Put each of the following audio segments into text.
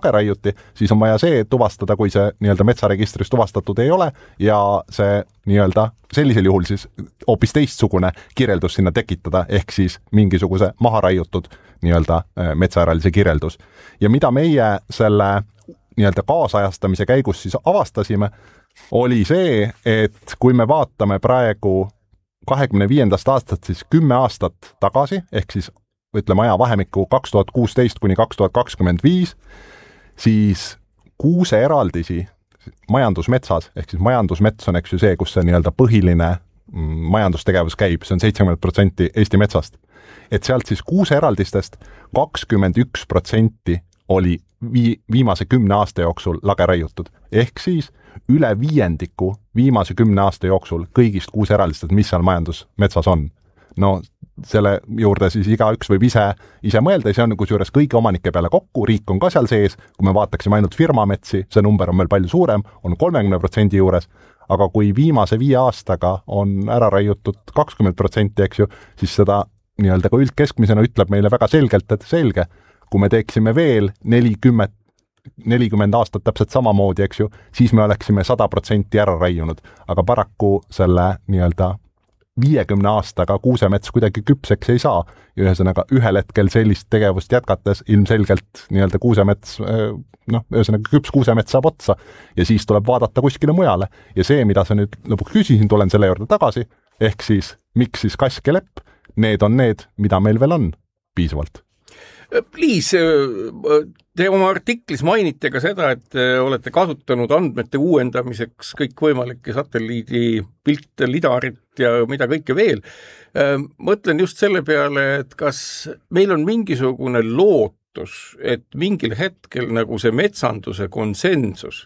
lageraiuti, siis on vaja see tuvastada, kui see nii-öelda metsaregistris tuvastatud ei ole ja see nii-öelda sellisel juhul siis hoopis teistsugune kirjeldus sinna tekitada, ehk siis mingisuguse maha raiutud nii-öelda metsaeraldise kirjeldus. Ja mida meie selle nii-öelda kaasajastamise käigus siis avastasime, oli see, et kui me vaatame praegu 25. aastat siis 10 aastat tagasi, ehk siis ütleme ajavahemikku 2016 kuni 2025, siis kuuse eraldisi majandusmetsas, ehk siis majandusmets on eks ju see, kus see nii-öelda põhiline majandustegevus käib, see on 70% Eesti metsast. Et sealt siis kuuse eraldistest 21% oli viimase 10 aasta jooksul lageraiutud, ehk siis üle viiendiku viimase 10 aasta jooksul kõigist kuuse eraldistest, mis seal majandusmetsas on. No selle juurde siis igaüks võib ise mõelda ja see on kusjuures kõigi omanike peale kokku, riik on ka seal sees, kui me vaataksime ainult firmametsi, see number on meil palju suurem, on 30% juures, aga kui viimase 5 aastaga on ära raiutud 20%, eks ju, siis seda nii-öelda ka üldkeskmisena ütleb meile väga selgelt, et selge, kui me teeksime veel 40 aastat täpselt samamoodi, eks ju, siis me oleksime 100% ära raiunud, aga paraku selle nii-öelda 50 aastaga kuusemets kuidagi küpseks ei saa. Ja ühesõnaga ühel hetkel sellist tegevust jätkates ilmselgelt nii-öelda kuusemets, ühesõnaga küps kuusemets saab otsa ja siis tuleb vaadata kuskile mujale. Ja see, mida sa nüüd lõpuks küsisin, tulen selle juurde tagasi, ehk siis miks siis kask ja lepp, need on need, mida meil veel on piisavalt. Liis, te oma artiklis mainite ka seda, et olete kasutanud andmete uuendamiseks kõikvõimalikke satelliidipilte, lidarit ja mida kõike veel. Mõtlen just selle peale, et kas meil on mingisugune lootus, et mingil hetkel nagu see metsanduse konsensus,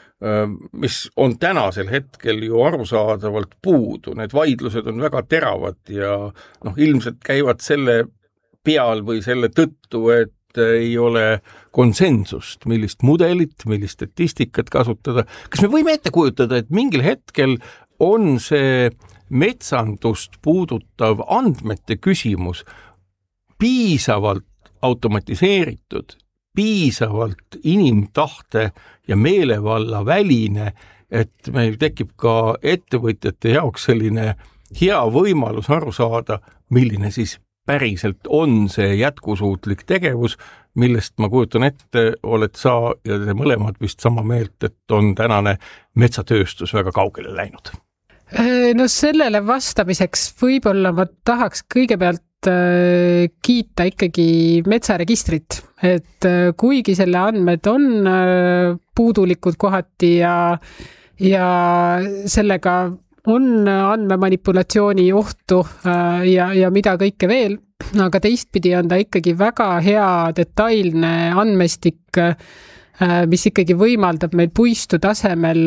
mis on tänasel hetkel ju arusaadavalt puudu, need vaidlused on väga teravad ja ilmselt käivad selle peal või selle tõttu, et ei ole konsensust, millist mudelit, millist statistikat kasutada. Kas me võime ette kujutada, et mingil hetkel on see metsandust puudutav andmete küsimus piisavalt automatiseeritud, piisavalt inimtahte ja meelevalla väline, et meil tekib ka ettevõtjate jaoks selline hea võimalus aru saada, milline siis päriselt on see jätkusuutlik tegevus, millest ma kujutan ette, oled sa ja te mõlemad vist sama meelt, et on tänane metsatööstus väga kaugele läinud. No sellele vastamiseks võib-olla ma tahaks kõigepealt kiita ikkagi metsaregistrit, et kuigi selle andmed on puudulikud kohati ja sellega on andmemanipulatsiooni ohtu ja mida kõike veel, aga teistpidi on ta ikkagi väga hea detailne andmestik, mis ikkagi võimaldab meil puistu tasemel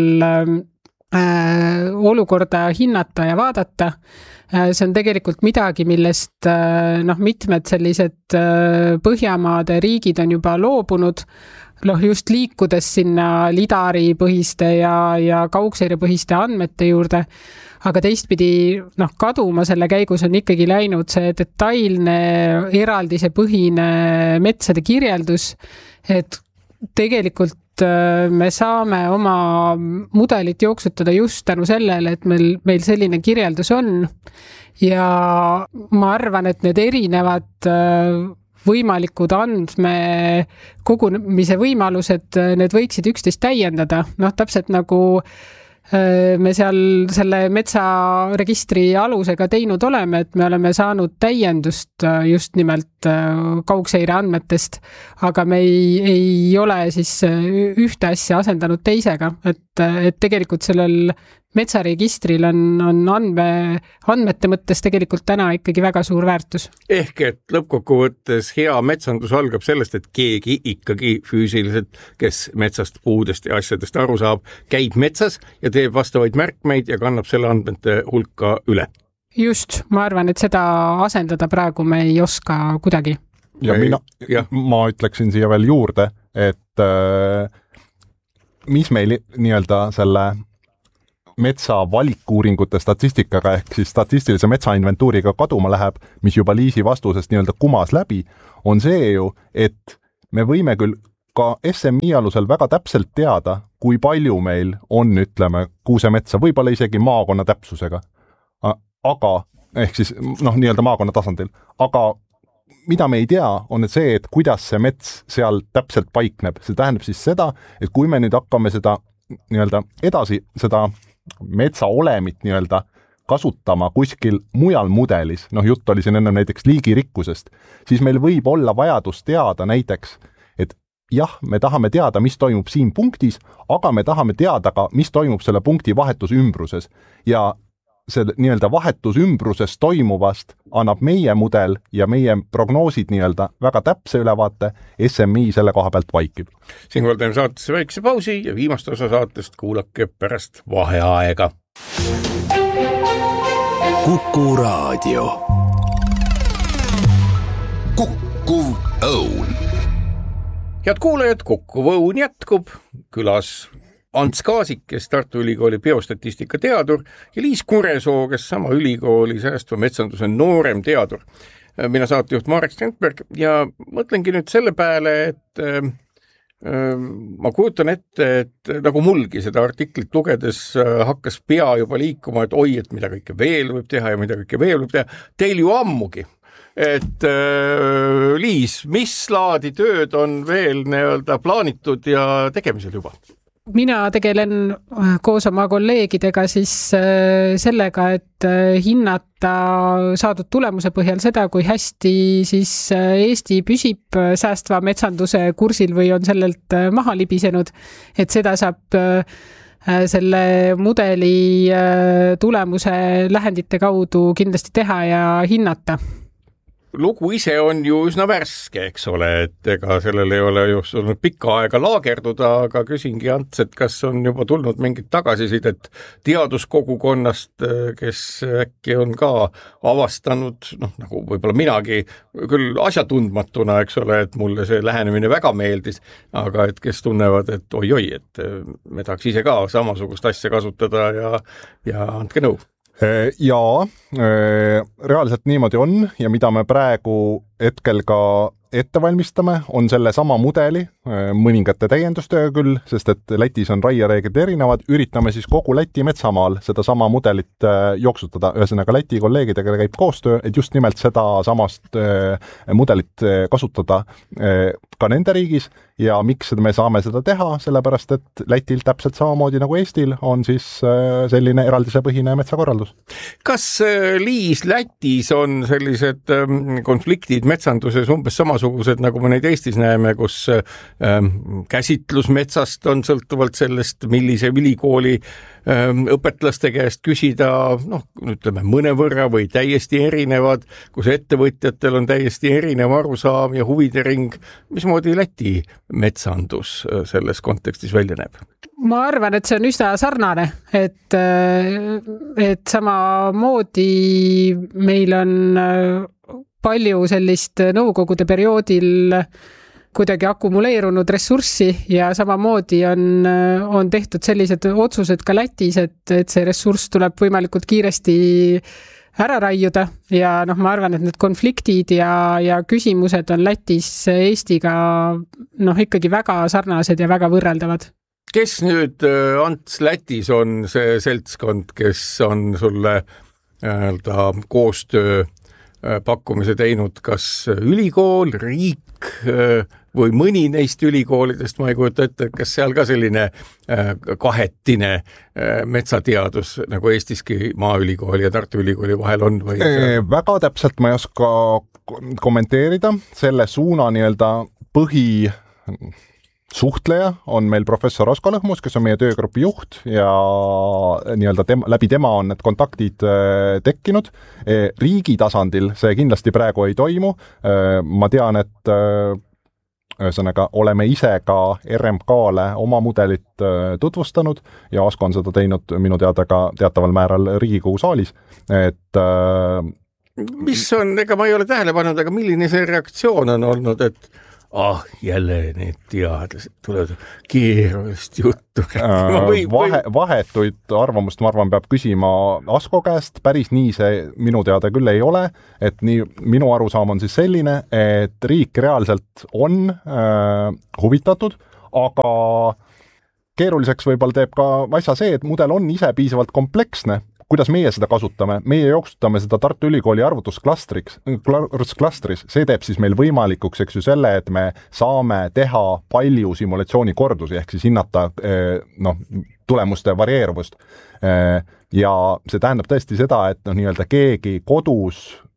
olukorda hinnata ja vaadata. See on tegelikult midagi, millest mitmed sellised Põhjamaade riigid on juba loobunud, just liikudes sinna lidari põhiste ja kaugseire põhiste andmete juurde, aga teistpidi kaduma selle käigus on ikkagi läinud see detailne eraldise põhine metsade kirjeldus, et tegelikult me saame oma mudelit jooksutada just tänu sellele, et meil selline kirjeldus on ja ma arvan, et need erinevad võimalikud andme kogunemise võimalused, need võiksid üksteist täiendada. Täpselt nagu me seal selle metsaregistri alusega teinud oleme, et me oleme saanud täiendust just nimelt kaugseire andmetest, aga me ei ole siis ühte asja asendanud teisega, et tegelikult sellel metsaregistril on andmete mõttes tegelikult täna ikkagi väga suur väärtus. Ehk et lõppkokkuvõttes hea metsandus algab sellest, et keegi ikkagi füüsiliselt, kes metsast, puudest ja asjadest aru saab, käib metsas ja teeb vastavaid märkmeid ja kannab selle andmete hulka üle. Just, ma arvan, et seda asendada praegu me ei oska kuidagi. Ja ma ütleksin siia veel juurde, et mis meil nii-öelda selle metsa valikuuringute statistikaga ehk siis statistilise metsainventuuriga kaduma läheb, mis juba Liisi vastusest nii-öelda kumas läbi, on see ju, et me võime küll ka SMI alusel väga täpselt teada, kui palju meil on, ütleme, kuusemetsa, võib-olla isegi maakonna täpsusega, aga, ehk siis nii-öelda maakonna tasandil, aga mida me ei tea, on see, et kuidas see mets seal täpselt paikneb. See tähendab siis seda, et kui me nüüd hakkame seda nii-öelda edasi, seda metsa olemit nii-öelda kasutama kuskil mujal mudelis, jutt oli siin enne näiteks liigirikkusest, siis meil võib olla vajadus teada näiteks, et jah, me tahame teada, mis toimub siin punktis, aga me tahame teada ka, mis toimub selle punkti vahetusymbruses ja see nii-öelda vahetusymbruses toimuvast annab meie mudel ja meie prognoosid nii-öelda väga täpse ülevaate, SMI selle koha pealt vaikib. Siinkohal teeme saatesse väikse pausi ja viimast osa saatest kuulake pärast vaheaega. Kuku Raadio. Kukkuv õun. Head kuulajad, Kukkuv õun jätkub. Külas Ants Kaasik, kes Tartu Ülikooli biostatistika teadur ja Liis Kuresoo, kes sama ülikooli säästva metsanduse noorem teadur. Mina saatejuht Marek Strandberg ja mõtlengi nüüd selle peale, et ma kujutan ette, et nagu mulgi seda artiklit lugedes hakkas pea juba liikuma, et oi, et mida kõike veel võib teha ja mida kõike veel võib teha. Teil ju ammugi. Et Liis, mis laadi tööd on veel nii-öelda plaanitud ja tegemisel juba? Mina tegelen koos oma kolleegidega siis sellega, et hinnata saadud tulemuse põhjal seda, kui hästi siis Eesti püsib säästva metsanduse kursil või on sellelt maha libisenud, et seda saab selle mudeli tulemuse lähendite kaudu kindlasti teha ja hinnata. Lugu ise on ju üsna värske, eks ole, et ega sellel ei ole just olnud pikka aega laagerduda, aga küsingi Ants, et kas on juba tulnud mingit tagasisidet teaduskogukonnast, kes äkki on ka avastanud, nagu võib-olla minagi, küll asjatundmatuna, eks ole, et mulle see lähenemine väga meeldis, aga et kes tunnevad, et oi-oi, et me tahaks ise ka samasugust asja kasutada ja andke nõu. Jaa, reaalselt niimoodi on ja mida me praegu hetkel ka ette valmistame, on selle sama mudeli mõningate täiendustöö küll, sest et Lätis on raiereeglid erinevad, üritame siis kogu Läti metsamaal seda sama mudelit jooksutada, ühesõnaga Läti kolleegidega käib koostöö, et just nimelt seda samast mudelit kasutada ka nende riigis ja miks me saame seda teha, sellepärast et Lätil täpselt samamoodi nagu Eestil on siis selline eraldisepõhine metsakorraldus. Kas Liis Lätis on sellised konfliktid metsanduses umbes samasugused, nagu me neid Eestis näeme, kus käsitlus metsast on sõltuvalt sellest, millise ülikooli õpetlaste käest küsida, ütleme mõnevõrra või täiesti erinevad, kus ettevõtjatel on täiesti erinev arusaam ja huvide ring. Mismoodi Läti metsandus selles kontekstis välja näeb? Ma arvan, et see on üsna sarnane, et samamoodi meil on palju sellist nõukogude perioodil kuidagi akumuleerunud ressurssi ja samamoodi on tehtud sellised otsused ka Lätis, et see ressurss tuleb võimalikult kiiresti ära raiuda ja ma arvan, et need konfliktid ja küsimused on Lätis Eestiga ikkagi väga sarnased ja väga võrreldavad. Kes nüüd, Ants, Lätis on see seltskond, kes on sulle koostöö pakkumise teinud, kas ülikool, riik või mõni neist ülikoolidest, ma ei kujuta ette, kas seal ka selline kahetine metsateadus nagu Eestiski Maaülikooli ja Tartu Ülikooli vahel on? Või väga täpselt ma ei oska kommenteerida, selle suuna nii-öelda suhtleja on meil professor Asko Lõhmus, kes on meie töögrupi juht ja nii-öelda läbi tema on need kontaktid tekkinud. Riigi tasandil see kindlasti praegu ei toimu. Ma tean, et ühesõnaga oleme ise ka RMK-le oma mudelit tutvustanud ja Asko on seda teinud minu teada ka teataval määral Riigikogu saalis. Mis on, ega ma ei ole tähele pannud, aga milline see reaktsioon on olnud, et jälle need teadlased tulevad keerulist juttu. Vahetuid arvamust, ma arvan, peab küsima Asko käest, päris nii see minu teada küll ei ole, et nii minu arusaam on siis selline, et riik reaalselt on huvitatud, aga keeruliseks võib-olla teeb ka asja see, et mudel on ise piisavalt kompleksne. Kuidas meie seda kasutame? Meie jooksutame seda Tartu Ülikooli arvutusklastris, see teeb siis meil võimalikuks, eks ju, selle, et me saame teha palju simulatsioonikordusi, ehk siis hinnata tulemuste varieeruvust. Ja see tähendab tõesti seda, et nii-öelda keegi kodus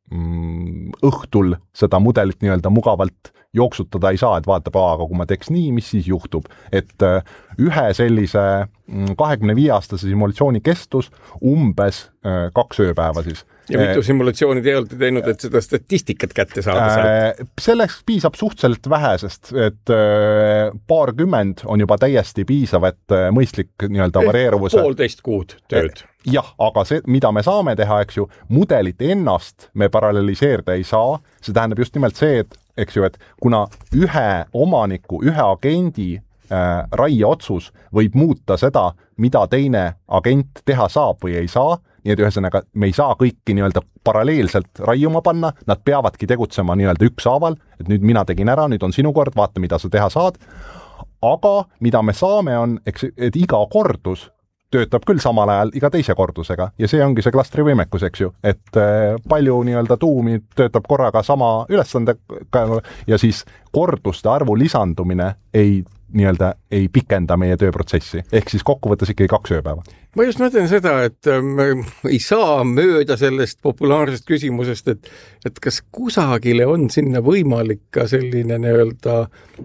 õhtul seda mudelit nii-öelda mugavalt jooksutada ei saa, et vaatab, aga kui ma teeks nii, mis siis juhtub. Et ühe sellise 25-aastase simulatsiooni kestus umbes 2 ööpäeva siis. Ja mitu simulatsiooni te olete teinud, et seda statistikat kätte saada? Selleks piisab suhteliselt vähesest, et paarkümmend on juba täiesti piisav, et mõistlik nii-öelda varieeruvuse... 1,5 kuud tööd. Jah, aga see, mida me saame teha, eks ju, mudelit ennast me paralleliseerida ei saa, see tähendab just nimelt see, et eks ju, et kuna ühe omaniku, ühe agendi raieotsus võib muuta seda, mida teine agent teha saab või ei saa, nii et ühesõnaga me ei saa kõiki nii-öelda paralleelselt raiuma panna, nad peavadki tegutsema nii-öelda ükshaaval, et nüüd mina tegin ära, nüüd on sinu kord, vaata, mida sa teha saad, aga mida me saame on, eks, et iga kordus töötab küll samal ajal iga teise kordusega ja see ongi see klastri võimekus, eks ju, et palju nii-öelda tuumi töötab korraga sama ülesandega ja siis korduste arvu lisandumine ei pikenda meie tööprotsessi, ehk siis kokkuvõttes ikkagi 2 ööpäeva. Ma just mõtlen seda, et me ei saa mööda sellest populaarsest küsimusest, et kas kusagile on sinna võimalik ka selline nii-öelda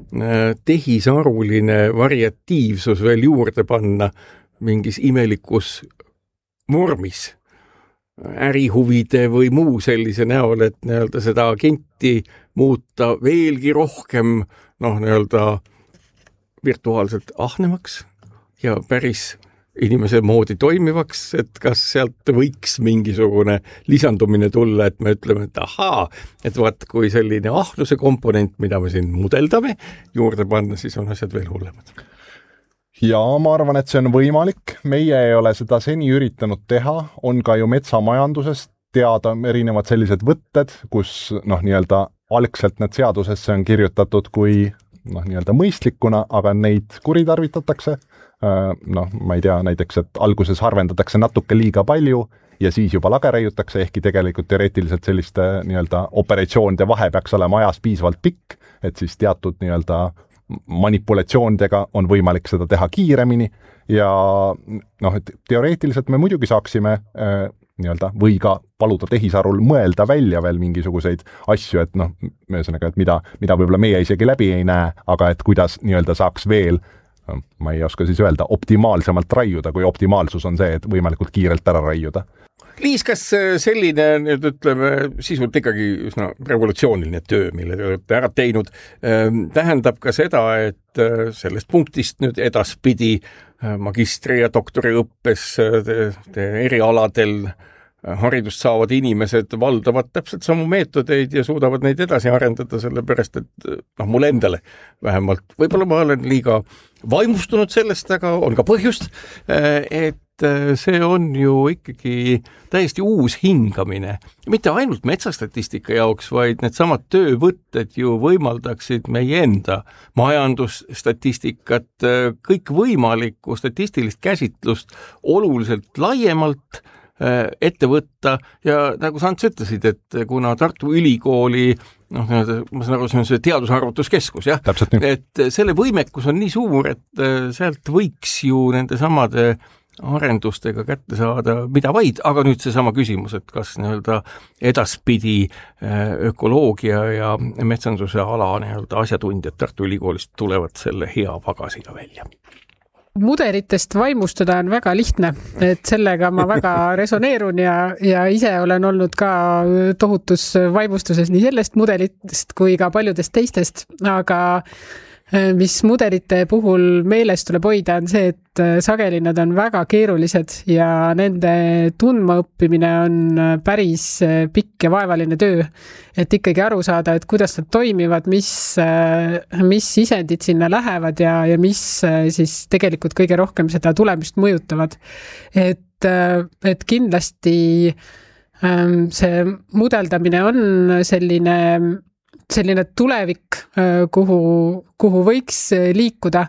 tehisaruline variatiivsus veel juurde panna mingis imelikus vormis, ärihuvide või muu sellise näol, et nii-öelda seda agenti muuta veelgi rohkem nii-öelda virtuaalselt ahnemaks ja päris inimese moodi toimivaks, et kas sealt võiks mingisugune lisandumine tulla, et me ütleme, et ahaa, et vaat kui selline ahnuse komponent, mida me siin mudeldame, juurde panna, siis on asjad veel hullemad. Ja ma arvan, et see on võimalik. Meie ei ole seda seni üritanud teha. On ka ju metsamajandusest teada erinevad sellised võtted, kus nii-öelda algselt need seadusesse on kirjutatud kui nii-öelda mõistlikuna, aga neid kuritarvitatakse. Ma ei tea, näiteks, et alguses harvendatakse natuke liiga palju ja siis juba lage raiutakse, ehkki tegelikult teoreetiliselt selliste nii-öelda operatsioonide vahe peaks olema ajas piisavalt pikk, et siis teatud nii-öelda manipulatsioonidega on võimalik seda teha kiiremini ja et teoreetiliselt me muidugi saaksime nii-öelda või ka paluda tehisarul mõelda välja veel mingisuguseid asju, et ühesõnaga, et mida võib-olla meie isegi läbi ei näe, aga et kuidas nii-öelda saaks veel, ma ei oska siis öelda, optimaalsemalt raiuda, kui optimaalsus on see, et võimalikult kiirelt ära raiuda. Liis, kas selline, nüüd ütleme, sisult ikkagi üsna revolutsiooniline töö, mille te olete ära teinud, tähendab ka seda, et sellest punktist nüüd edaspidi magistri- ja doktoriõppes erialadel haridust saavad inimesed valdavad täpselt samu meetodeid ja suudavad neid edasi arendada, sellepärast et mul endale vähemalt, võib-olla ma olen liiga vaimustunud sellest, aga on ka põhjust, et see on ju ikkagi täiesti uus hingamine. Mitte ainult metsastatistika jaoks, vaid need samad töövõtted ju võimaldaksid meie enda majandusstatistikat, kõik võimalikku statistilist käsitlust oluliselt laiemalt ette võtta ja nagu sa Ants ütlesid, et kuna Tartu Ülikooli ma saan aru, see on see teadusarvutuskeskus, jah? Et selle võimekus on nii suur, et sealt võiks ju nende samade arendustega kätte saada mida vaid, aga nüüd see sama küsimus, et kas nii-öelda edaspidi ökoloogia ja metsanduse ala nii-öelda asjatundjad Tartu Ülikoolist tulevad selle hea pagasiga välja. Mudelitest vaimustuda on väga lihtne, et sellega ma väga resoneerun ja ise olen olnud ka tohutus vaimustuses nii sellest mudelitest kui ka paljudest teistest, aga mis mudelite puhul meeles tuleb hoida, on see, et sageli nad on väga keerulised ja nende tundmaõppimine on päris pikk ja vaevaline töö. Et ikkagi aru saada, et kuidas nad toimivad, mis sisendid sinna lähevad ja mis siis tegelikult kõige rohkem seda tulemust mõjutavad. Et kindlasti see mudeldamine on selline tulevik, kuhu võiks liikuda,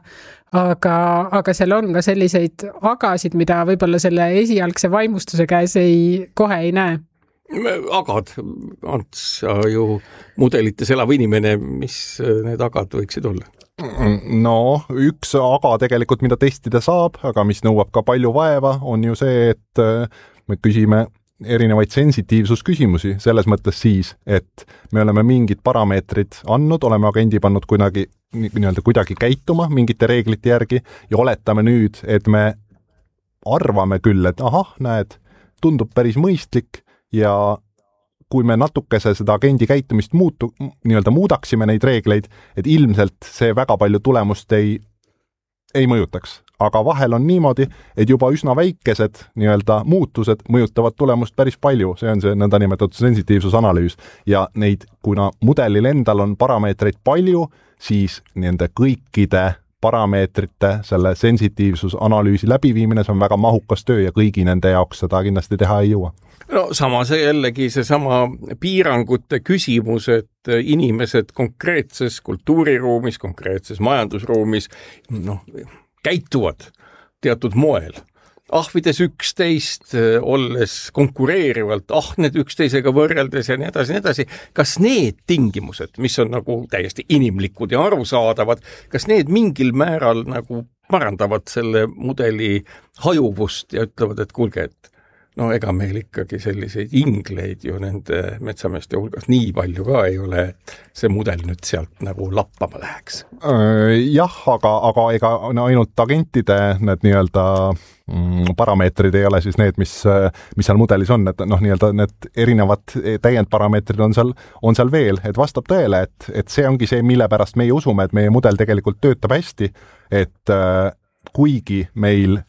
aga seal on ka selliseid agasid, mida võib-olla selle esialgse vaimustuse käes kohe ei näe. Agad, Ants, ju mudelites elav inimene, mis need agad võiksid olla? No, üks aga tegelikult, mida testida saab, aga mis nõuab ka palju vaeva, on ju see, et me küsime erinevaid sensitiivsusküsimusi selles mõttes siis, et me oleme mingid parameetrid andnud, oleme agendi pannud kuidagi käituma mingite reeglite järgi ja oletame nüüd, et me arvame küll, et näed, tundub päris mõistlik ja kui me natukese seda agendi käitumist muudaksime neid reegleid, et ilmselt see väga palju tulemust ei mõjutaks. Aga vahel on niimoodi, et juba üsna väikesed muutused mõjutavad tulemust päris palju. See on see nõndanimetatud sensitiivsusanalüüs. Ja neid, kuna mudelil endal on parameetreid palju, siis nende kõikide parameetrite selle sensitiivsusanalüüsi läbiviimine, see on väga mahukas töö ja kõigi nende jaoks seda kindlasti teha ei jõua. No samas jällegi seesama piirangute küsimus, et inimesed konkreetses kultuuriruumis, konkreetses majandusruumis käituvad teatud moel. Ahvides 11, olles konkureerivalt ahned üksteisega võrreldes ja nii edasi. Kas need tingimused, mis on nagu täiesti inimlikud ja arusaadavad, kas need mingil määral nagu parandavad selle mudeli hajuvust ja ütlevad, et kuulge, et ega meil ikkagi selliseid ingleid ju nende metsameeste hulgas nii palju ka ei ole, et see mudel nüüd sealt nagu lappama läheks. Jah, aga ega ainult agentide need parameetrid ei ole siis need, mis seal mudelis on, et need erinevad täiendparameetrid on seal veel, et vastab tõele, et see ongi see, mille pärast meie usume, et meie mudel tegelikult töötab hästi, et kuigi meil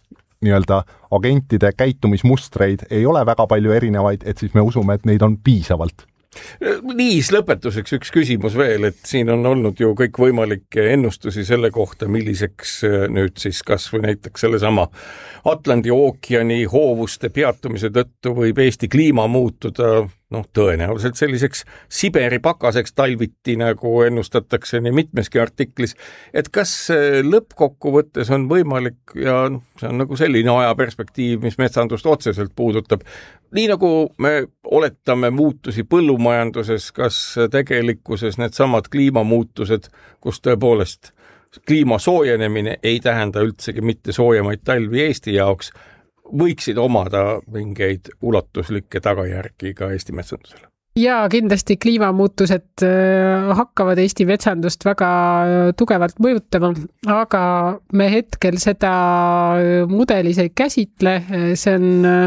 agentide käitumismustreid ei ole väga palju erinevaid, et siis me usume, et neid on piisavalt. Liis, lõpetuseks üks küsimus veel, et siin on olnud ju kõik võimalikke ennustusi selle kohta, milliseks nüüd siis kas või näiteks sellesama Atlandi ookeani hoovuste peatumise tõttu võib Eesti kliima muutuda tõenäoliselt selliseks Siberi pakaseks talviti, nagu ennustatakse nii mitmeski artiklis, et kas lõppkokkuvõttes on võimalik ja see on nagu selline ajaperspektiiv, mis metsandust otseselt puudutab, nii nagu me oletame muutusi põllumajanduses, kas tegelikkuses need samad kliimamuutused, kus tõepoolest kliima soojenemine ei tähenda üldsegi mitte soojemaid talvi Eesti jaoks, võiksid omada mingeid ulatuslikke tagajärgi ka Eesti metsandusele? Ja kindlasti kliimamuutused hakkavad Eesti metsandust väga tugevalt mõjutama, aga me hetkel seda mudelis ei käsitle, see on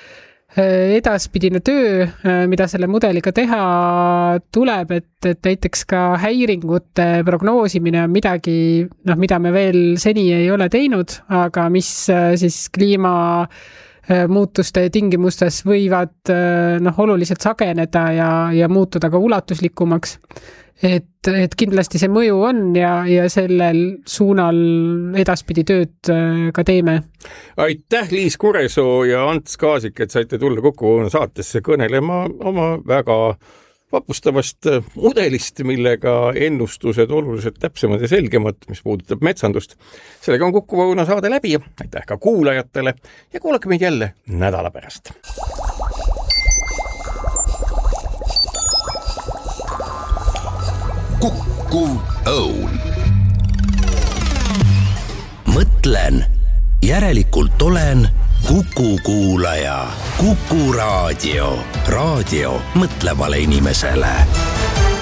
edaspidine töö, mida selle mudeliga teha tuleb, et näiteks ka häiringute prognoosimine on midagi, mida me veel seni ei ole teinud, aga mis siis kliimamuutuste tingimustes võivad oluliselt sageneda ja muutuda ka ulatuslikumaks. Et kindlasti see mõju on ja sellel suunal edaspidi tööd ka teeme. Aitäh, Liis Kuresoo ja Ants Kaasik, et saite tulla Kuku saatesse kõnelema oma väga vapustavast mudelist, millega ennustused oluliselt täpsemad ja selgemad, mis puudutab metsandust. Sellega on Kuku saade läbi. Aitäh ka kuulajatele ja kuulake meid jälle nädala pärast. Kuku Õun. Mõtlen, järelikult olen Kuku kuulaja. Kuku raadio. Raadio mõtlevale inimesele.